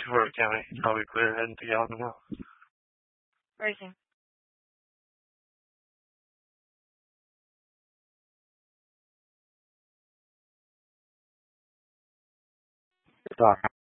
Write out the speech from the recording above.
to Worth County. Probably clear heading to Galvin Hill. Racing. Doc.